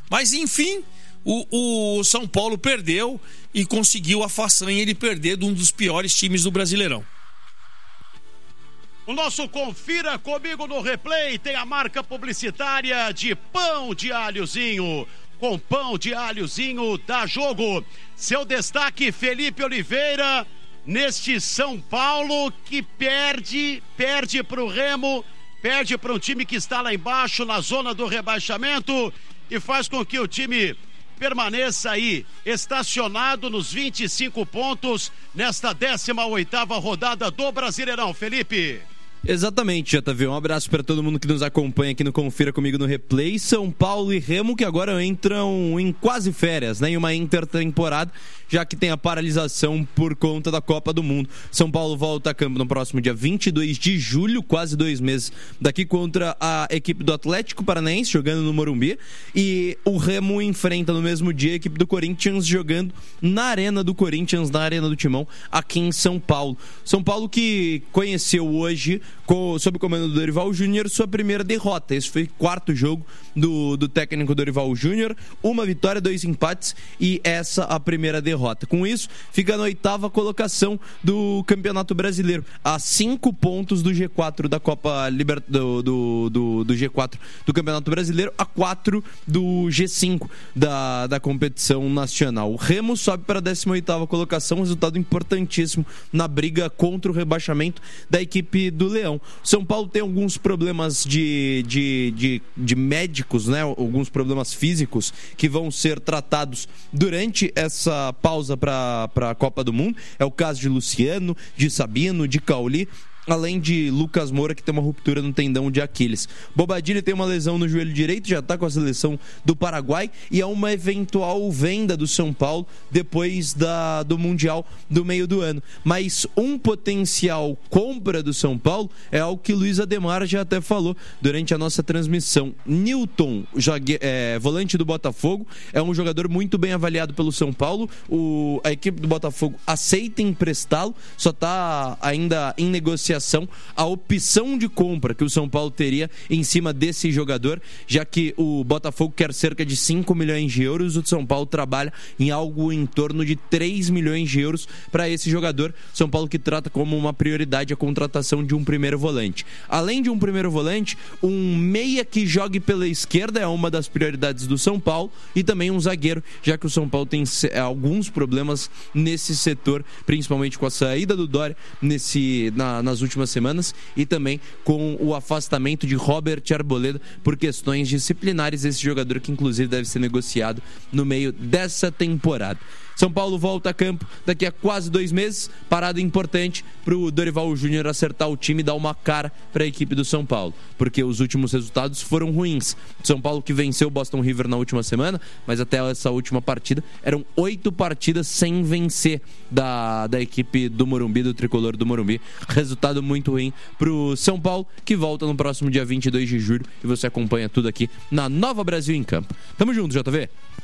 Mas, enfim, o São Paulo perdeu e conseguiu a façanha de perder de um dos piores times do Brasileirão. O nosso Confira Comigo no Replay tem a marca publicitária de Pão de Alhozinho. Com Pão de Alhozinho dá jogo. Seu destaque, Felipe Oliveira, neste São Paulo que perde para o Remo, perde para um time que está lá embaixo na zona do rebaixamento e faz com que o time permaneça aí estacionado nos 25 pontos nesta 18ª rodada do Brasileirão. Felipe. Exatamente, JV. Um abraço para todo mundo que nos acompanha aqui no Confira Comigo no Replay. São Paulo e Remo que agora entram em quase férias, né? Em uma intertemporada, já que tem a paralisação por conta da Copa do Mundo. São Paulo volta a campo no próximo dia 22 de julho, quase 2 meses daqui, contra a equipe do Atlético Paranaense, jogando no Morumbi. E o Remo enfrenta no mesmo dia a equipe do Corinthians, jogando na Arena do Corinthians, na Arena do Timão, aqui em São Paulo. São Paulo que conheceu hoje, sob o comando do Dorival Júnior, sua primeira derrota. Esse foi o 4º jogo do técnico Dorival Júnior. 1 vitória, 2 empates e essa a primeira derrota. Com isso, fica na 8ª colocação do Campeonato Brasileiro, a 5 pontos do G4 da Copa do G4 do Campeonato Brasileiro, a 4 do G5 da competição nacional. O Remo sobe para a 18ª colocação, resultado importantíssimo na briga contra o rebaixamento da equipe do Leão. São Paulo tem alguns problemas de médicos, né? Alguns problemas físicos que vão ser tratados durante essa pausa para a Copa do Mundo. É o caso de Luciano, de Sabino, de Cauli, além de Lucas Moura, que tem uma ruptura no tendão de Aquiles. Bobadilha tem uma lesão no joelho direito, já está com a seleção do Paraguai, e há uma eventual venda do São Paulo depois do Mundial do meio do ano. Mas um potencial compra do São Paulo é algo que Luiz Ademar já até falou durante a nossa transmissão. Nilton, volante do Botafogo, é um jogador muito bem avaliado pelo São Paulo. A equipe do Botafogo aceita emprestá-lo, só está ainda em negociação a opção de compra que o São Paulo teria em cima desse jogador, já que o Botafogo quer cerca de 5 milhões de euros, o São Paulo trabalha em algo em torno de 3 milhões de euros para esse jogador. São Paulo que trata como uma prioridade a contratação de um primeiro volante. Além de um primeiro volante, um meia que jogue pela esquerda é uma das prioridades do São Paulo, e também um zagueiro, já que o São Paulo tem alguns problemas nesse setor, principalmente com a saída do Doria nas últimas semanas, e também com o afastamento de Robert Arboleda por questões disciplinares. Esse jogador que inclusive deve ser negociado no meio dessa temporada. São Paulo volta a campo daqui a quase 2 meses, parada importante para o Dorival Júnior acertar o time e dar uma cara para a equipe do São Paulo, porque os últimos resultados foram ruins. São Paulo que venceu o Boston River na última semana, mas até essa última partida eram 8 partidas sem vencer da equipe do Morumbi, do tricolor do Morumbi. Resultado muito ruim para o São Paulo, que volta no próximo dia 22 de julho, e você acompanha tudo aqui na Nova Brasil em Campo. Tamo junto, JV.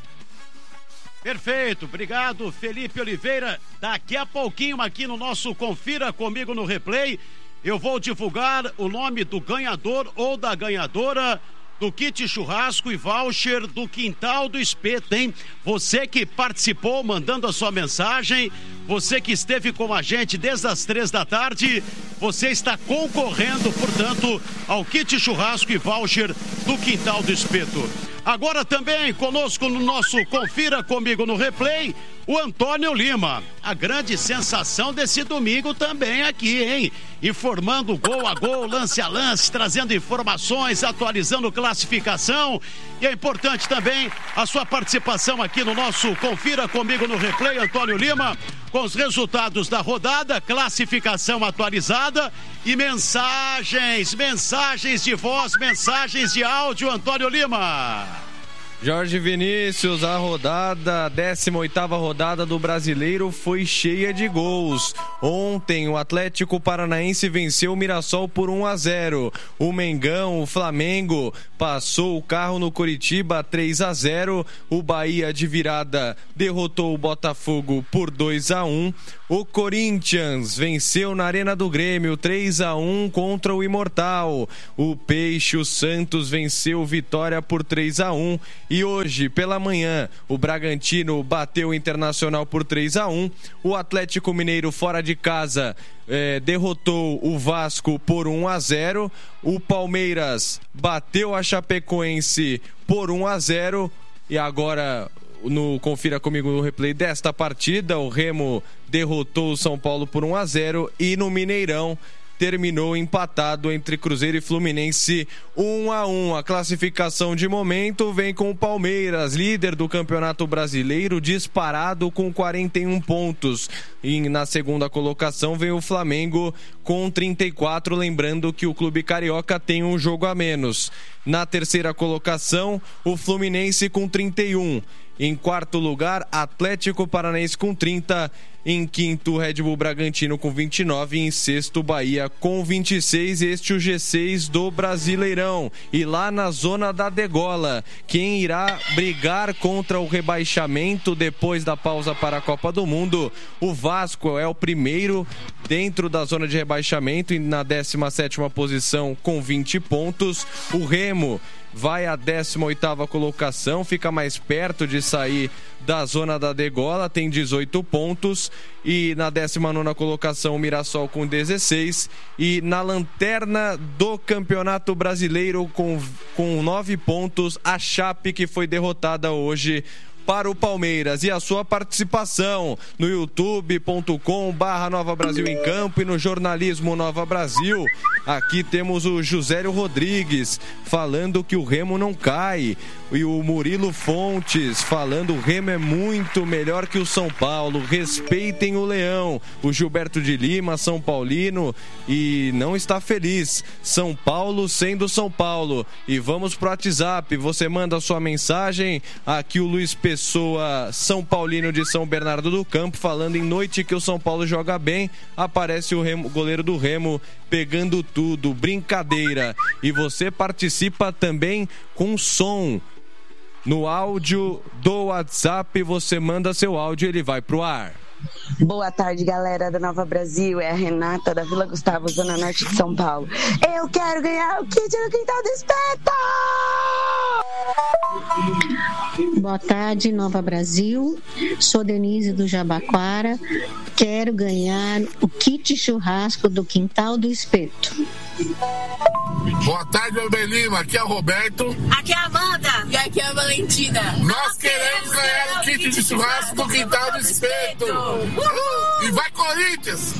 Perfeito, obrigado Felipe Oliveira. Daqui a pouquinho aqui no nosso Confira Comigo no Replay, eu vou divulgar o nome do ganhador ou da ganhadora do kit churrasco e voucher do Quintal do Espeto, hein? Você que participou mandando a sua mensagem, você que esteve com a gente desde as 3 da tarde, você está concorrendo, portanto, ao kit churrasco e voucher do Quintal do Espeto. Agora também conosco no nosso Confira Comigo no Replay, o Antônio Lima, a grande sensação desse domingo também aqui, hein? Informando gol a gol, lance a lance, trazendo informações, atualizando classificação. E é importante também a sua participação aqui no nosso Confira Comigo no Replay, Antônio Lima, com os resultados da rodada, classificação atualizada e mensagens de voz, mensagens de áudio, Antônio Lima. Jorge Vinícius, a 18ª rodada do Brasileiro foi cheia de gols. Ontem o Atlético Paranaense venceu o Mirassol por 1-0. O Mengão, o Flamengo, passou o carro no Coritiba 3-0. O Bahia de virada derrotou o Botafogo por 2-1. O Corinthians venceu na Arena do Grêmio 3-1 contra o Imortal. O Peixe, o Santos, venceu o Vitória por 3-1. E hoje, pela manhã, o Bragantino bateu o Internacional por 3-1. O Atlético Mineiro, fora de casa, derrotou o Vasco por 1-0. O Palmeiras bateu a Chapecoense por 1-0. E agora, confira comigo no replay desta partida, o Remo derrotou o São Paulo por 1-0. E no Mineirão, terminou empatado entre Cruzeiro e Fluminense 1-1. A classificação de momento vem com o Palmeiras, líder do Campeonato Brasileiro, disparado com 41 pontos. E na segunda colocação vem o Flamengo com 34, lembrando que o clube carioca tem um jogo a menos. Na terceira colocação, o Fluminense com 31. Em quarto lugar, Atlético Paranaense com 30. Em quinto, Red Bull Bragantino com 29. E em sexto, Bahia com 26. Este é o G6 do Brasileirão. E lá na zona da degola, quem irá brigar contra o rebaixamento depois da pausa para a Copa do Mundo? O Vasco é o primeiro dentro da zona de rebaixamento e na 17ª posição com 20 pontos. O Remo vai à 18ª colocação, fica mais perto de sair da zona da degola, tem 18 pontos. E na 19ª colocação o Mirassol com 16. E na lanterna do Campeonato Brasileiro com 9 pontos, a Chape, que foi derrotada hoje para o Palmeiras. E a sua participação no youtube.com/Nova Brasil em Campo e no jornalismo Nova Brasil. Aqui temos o Josélio Rodrigues falando que o Remo não cai, e o Murilo Fontes falando: o Remo é muito melhor que o São Paulo, respeitem o Leão. O Gilberto de Lima, São Paulino, e não está feliz. São Paulo sendo São Paulo. E vamos pro WhatsApp, você manda a sua mensagem. Aqui o Luiz Pessoa, São Paulino de São Bernardo do Campo, falando: em noite que o São Paulo joga bem, aparece o goleiro do Remo pegando tudo, brincadeira. E você participa também com som. No áudio do WhatsApp, você manda seu áudio e ele vai pro ar. Boa tarde, galera da Nova Brasil. É a Renata da Vila Gustavo, Zona Norte de São Paulo. Eu quero ganhar o kit no Quintal do Espeto! Boa tarde, Nova Brasil. Sou Denise do Jabaquara. Quero ganhar o kit churrasco do Quintal do Espeto. Boa tarde, Albert Lima. Aqui é o Roberto. Aqui é a Amanda. E aqui é a Valentina. Nós queremos ganhar o kit de churrasco do Quintal do Espeto. E vai, Corinthians!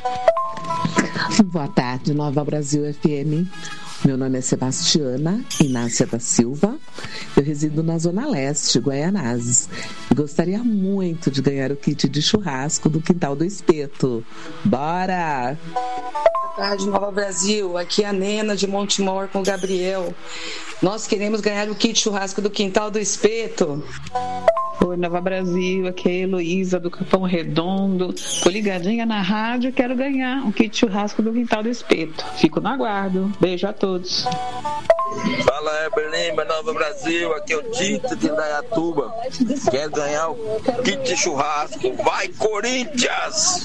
Boa tarde, Nova Brasil FM. Meu nome é Sebastiana Inácia da Silva. Eu resido na Zona Leste, Guaianazes. Gostaria muito de ganhar o kit de churrasco do Quintal do Espeto. Bora! Boa tarde, Nova Brasil. Aqui é a Nena de Montemor com o Gabriel. Nós queremos ganhar o kit churrasco do Quintal do Espeto. Oi, Nova Brasil, aqui é a Heloísa do Capão Redondo. Tô ligadinha na rádio e quero ganhar um kit churrasco do Quintal do Espeto. Fico no aguardo. Beijo a todos. Fala, Heber Lima, Nova Brasil, aqui é o Tito de Indaiatuba. Quero ganhar o kit de churrasco. Vai, Corinthians!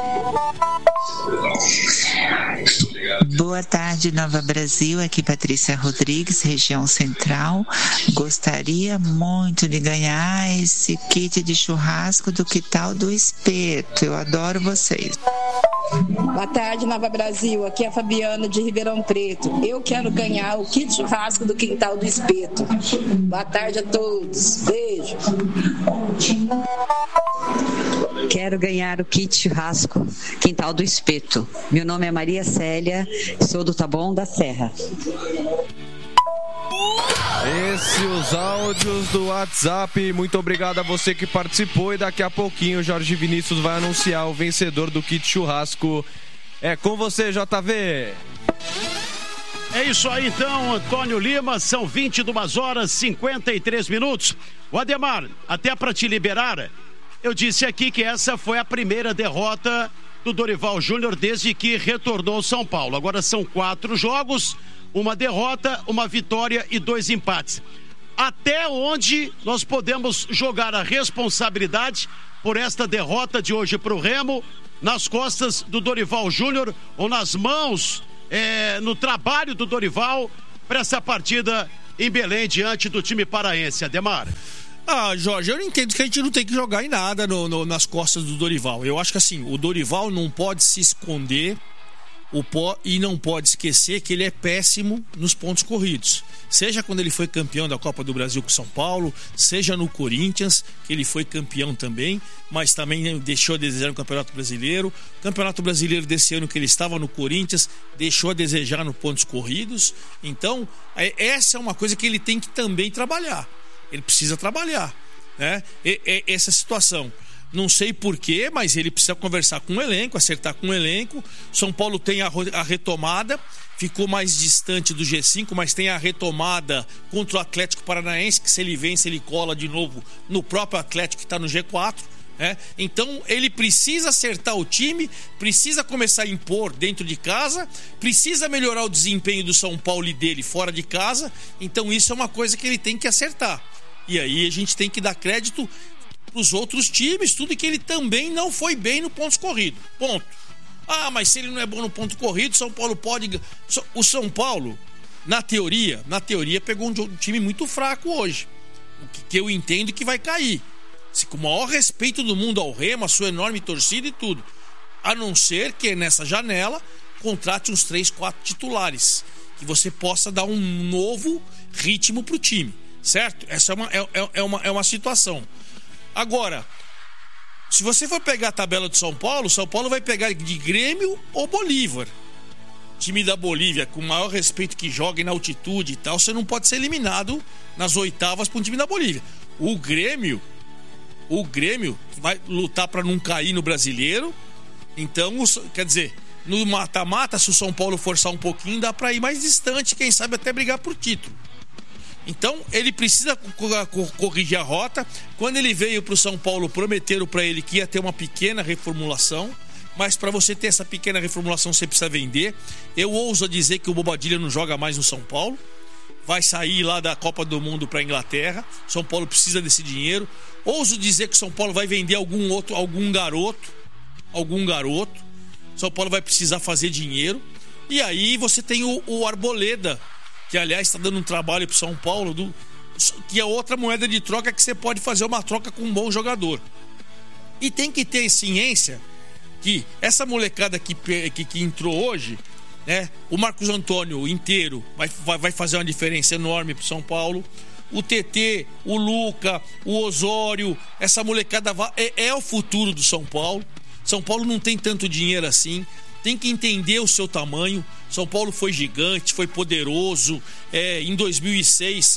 Boa tarde, Nova Brasil, aqui Patrícia Rodrigues, região central. Gostaria muito de ganhar esse kit de churrasco do Quintal do Espeto. Eu adoro vocês. Boa tarde, Nova Brasil, aqui é a Fabiana de Ribeirão Preto. Eu quero ganhar o kit churrasco do Quintal do Espeto. Boa tarde a todos. Beijo. Quero ganhar o kit churrasco Quintal do Espeto. Meu nome é Maria Célia, sou do Taboão da Serra. Esses os áudios do WhatsApp. Muito obrigado a você que participou. E daqui a pouquinho o Jorge Vinícius vai anunciar o vencedor do kit churrasco. É com você, JV. É isso aí então, Antônio Lima. São 22h53. O Ademar, até para te liberar, eu disse aqui que essa foi a primeira derrota do Dorival Júnior desde que retornou ao São Paulo. Agora são 4 jogos, uma derrota, uma vitória e 2 empates. Até onde nós podemos jogar a responsabilidade por esta derrota de hoje para o Remo? Nas costas do Dorival Júnior ou nas mãos, no trabalho do Dorival para essa partida em Belém diante do time paraense, Ademar. Jorge, eu não entendo que a gente não tem que jogar em nada nas costas do Dorival. Eu acho que assim, o Dorival não pode se esconder e não pode esquecer que ele é péssimo nos pontos corridos. Seja quando ele foi campeão da Copa do Brasil com São Paulo, seja no Corinthians, que ele foi campeão também, mas também deixou a desejar no Campeonato Brasileiro. O Campeonato Brasileiro desse ano que ele estava no Corinthians, deixou a desejar nos pontos corridos. Então, essa é uma coisa que ele tem que também trabalhar. Ele precisa trabalhar, né? Essa situação. Não sei porquê, mas ele precisa conversar com o elenco, acertar com o elenco. São Paulo tem a retomada, ficou mais distante do G5, mas tem a retomada contra o Atlético Paranaense, que se ele vence, ele cola de novo no próprio Atlético que está no G4. Então ele precisa acertar o time, precisa começar a impor dentro de casa, precisa melhorar o desempenho do São Paulo e dele fora de casa. Então isso é uma coisa que ele tem que acertar. E aí a gente tem que dar crédito para os outros times, tudo que ele também não foi bem no pontos corridos. Ponto. Mas se ele não é bom no ponto corrido, São Paulo pode... O São Paulo, na teoria pegou um time muito fraco hoje. O que eu entendo que vai cair. Com o maior respeito do mundo ao Remo, a sua enorme torcida e tudo. A não ser que nessa janela contrate uns 3, 4 titulares. Que você possa dar um novo ritmo pro time. Certo? Essa é uma situação. Agora, se você for pegar a tabela do São Paulo vai pegar de Grêmio ou Bolívar. Time da Bolívia, com o maior respeito que joga na altitude e tal, você não pode ser eliminado nas oitavas por um time da Bolívia. O Grêmio vai lutar para não cair no Brasileiro. Então, quer dizer, no mata-mata, se o São Paulo forçar um pouquinho, dá para ir mais distante, quem sabe até brigar por título. Então ele precisa corrigir a rota. Quando ele veio para o São Paulo, prometeram para ele que ia ter uma pequena reformulação, mas para você ter essa pequena reformulação você precisa vender. Eu ouso dizer que o Bobadilla não joga mais no São Paulo, vai sair lá da Copa do Mundo para a Inglaterra. São Paulo precisa desse dinheiro. Ouso dizer que o São Paulo vai vender algum garoto. São Paulo vai precisar fazer dinheiro. E aí você tem o Arboleda, que aliás está dando um trabalho para o São Paulo, que é outra moeda de troca, que você pode fazer uma troca com um bom jogador. E tem que ter ciência que essa molecada que entrou hoje, né, o Marcos Antônio inteiro vai fazer uma diferença enorme para o São Paulo. O TT, o Luca, o Osório, essa molecada é o futuro do São Paulo. São Paulo não tem tanto dinheiro assim. Tem que entender o seu tamanho. São Paulo foi gigante, foi poderoso. Em 2006,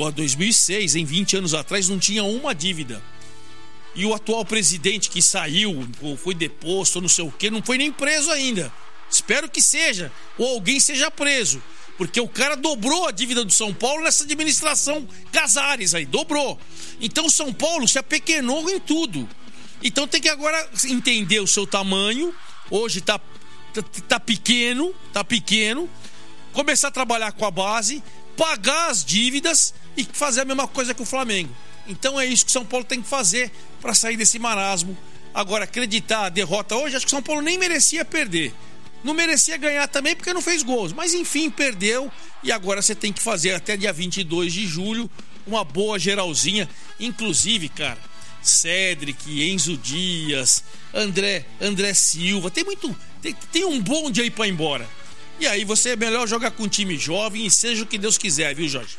em 20 anos atrás, não tinha uma dívida. E o atual presidente que saiu, ou foi deposto, ou não sei o que, não foi nem preso ainda. Espero que seja, ou alguém seja preso. Porque o cara dobrou a dívida do São Paulo nessa administração Casares aí, dobrou. Então o São Paulo se apequenou em tudo. Então tem que agora entender o seu tamanho. Hoje tá pequeno, começar a trabalhar com a base, pagar as dívidas e fazer a mesma coisa que o Flamengo. Então é isso que o São Paulo tem que fazer para sair desse marasmo. Agora, acreditar a derrota hoje, acho que o São Paulo nem merecia perder. Não merecia ganhar também porque não fez gols, mas enfim, perdeu. E agora você tem que fazer até dia 22 de julho uma boa geralzinha. Inclusive, cara, Cédric, Enzo Dias, André Silva, tem um bonde aí pra ir embora. E aí você é melhor jogar com um time jovem e seja o que Deus quiser, viu, Jorge?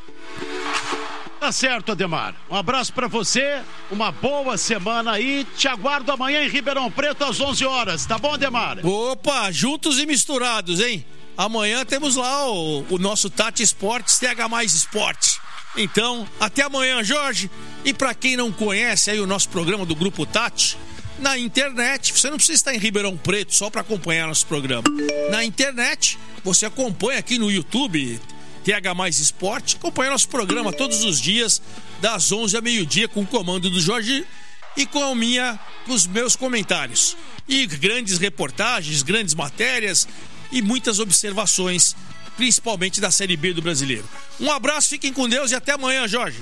Tá certo, Ademar. Um abraço pra você, uma boa semana aí. Te aguardo amanhã em Ribeirão Preto às 11 horas, tá bom, Ademar? Opa, juntos e misturados, hein? Amanhã temos lá o nosso Tati Esportes, TH+ Esporte. Então, até amanhã, Jorge. E pra quem não conhece aí o nosso programa do Grupo Tati, na internet, você não precisa estar em Ribeirão Preto só para acompanhar nosso programa. Na internet, você acompanha aqui no YouTube, TH+ Esporte, acompanha nosso programa todos os dias, das 11 a meio-dia, com o comando do Jorge e com os meus comentários. E grandes reportagens, grandes matérias e muitas observações, principalmente da Série B do Brasileiro. Um abraço, fiquem com Deus e até amanhã, Jorge.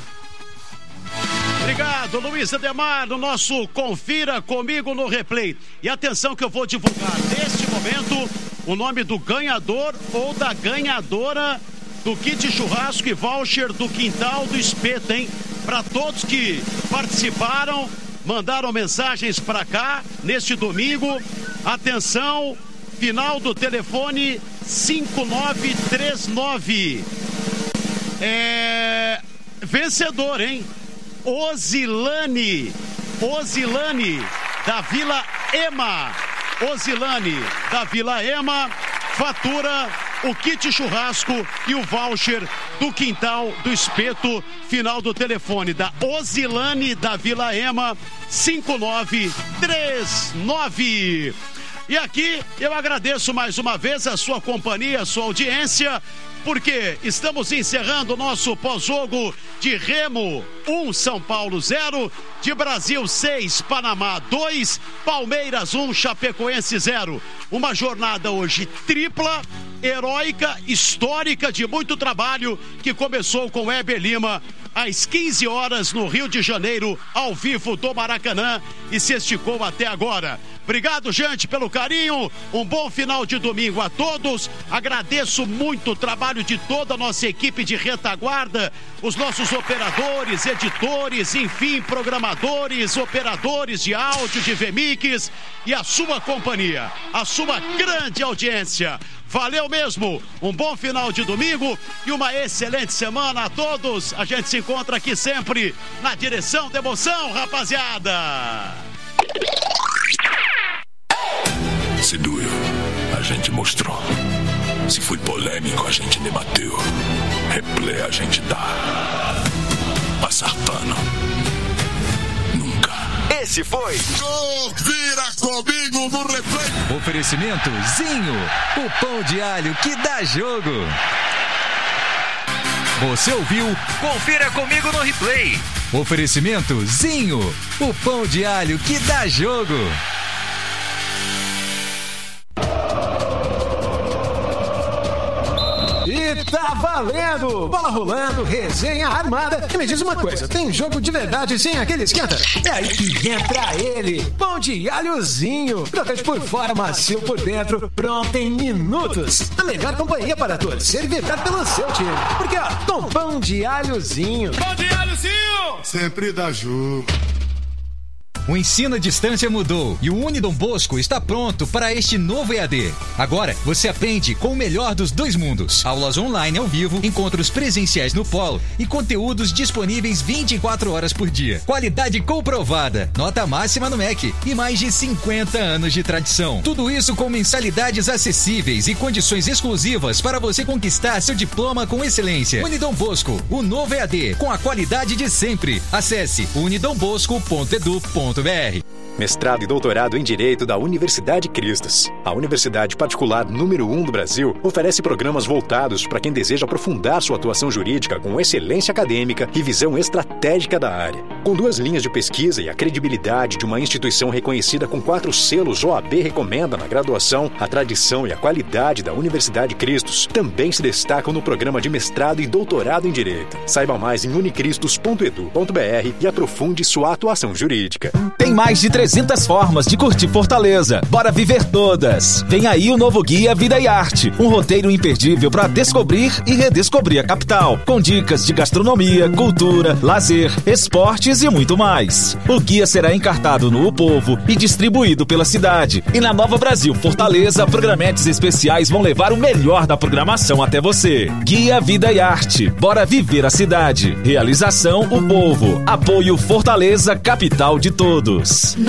Obrigado, Luiz Ademar, no nosso Confira Comigo no Replay. E atenção que eu vou divulgar neste momento o nome do ganhador ou da ganhadora do kit churrasco e voucher do Quintal do Espeto, hein? Para todos que participaram, mandaram mensagens para cá neste domingo. Atenção, final do telefone 5939. Vencedor, hein? Osilane da Vila Ema. Osilane da Vila Ema fatura o kit churrasco e o voucher do Quintal do Espeto. Final do telefone da Osilane da Vila Ema, 5939. E aqui eu agradeço mais uma vez a sua companhia, a sua audiência, porque estamos encerrando o nosso pós-jogo de Remo 1, São Paulo 0, de Brasil 6, Panamá 2, Palmeiras 1, Chapecoense 0. Uma jornada hoje tripla, heróica, histórica, de muito trabalho, que começou com Heber Lima às 15 horas no Rio de Janeiro, ao vivo do Maracanã, e se esticou até agora. Obrigado, gente, pelo carinho. Um bom final de domingo a todos. Agradeço muito o trabalho de toda a nossa equipe de retaguarda, os nossos operadores, editores, enfim, programadores, operadores de áudio, de VMix, e a sua companhia, a sua grande audiência. Valeu mesmo, um bom final de domingo e uma excelente semana a todos. A gente se encontra aqui sempre na direção da emoção, rapaziada. Se doeu, a gente mostrou. Se foi polêmico, a gente debateu. Replay a gente dá. Passar pano, nunca. Esse foi Confira comigo no replay. Oferecimento Zinho, o pão de alho que dá jogo. Você ouviu? Confira comigo no replay. Oferecimento Zinho, o pão de alho que dá jogo. E tá valendo! Bola rolando, resenha armada. E me diz uma coisa, tem jogo de verdade sem aquele esquenta? É aí que entra ele, pão de alhozinho. Crocante por fora, macio por dentro, pronto em minutos. A melhor companhia para torcer e vibrar pelo seu time. Porque, ó, com pão de alhozinho. Pão de alhozinho! Sempre dá jogo. O ensino à distância mudou e o Unidom Bosco está pronto para este novo EAD. Agora, você aprende com o melhor dos dois mundos. Aulas online ao vivo, encontros presenciais no polo e conteúdos disponíveis 24 horas por dia. Qualidade comprovada, nota máxima no MEC e mais de 50 anos de tradição. Tudo isso com mensalidades acessíveis e condições exclusivas para você conquistar seu diploma com excelência. Unidom Bosco, o novo EAD, com a qualidade de sempre. Acesse unidombosco.edu.br. Mestrado e doutorado em Direito da Universidade Cristos. A universidade particular número 1 do Brasil oferece programas voltados para quem deseja aprofundar sua atuação jurídica com excelência acadêmica e visão estratégica da área. Com 2 linhas de pesquisa e a credibilidade de uma instituição reconhecida com 4 selos OAB recomenda na graduação, a tradição e a qualidade da Universidade Cristos também se destacam no programa de mestrado e doutorado em Direito. Saiba mais em unicristos.edu.br e aprofunde sua atuação jurídica. Tem mais de 300 formas de curtir Fortaleza. Bora viver todas. Vem aí o novo Guia Vida e Arte, um roteiro imperdível para descobrir e redescobrir a capital, com dicas de gastronomia, cultura, lazer, esportes e muito mais. O guia será encartado no O Povo e distribuído pela cidade. E na Nova Brasil Fortaleza, programetes especiais vão levar o melhor da programação até você. Guia Vida e Arte. Bora viver a cidade. Realização O Povo. Apoio Fortaleza, capital de todos.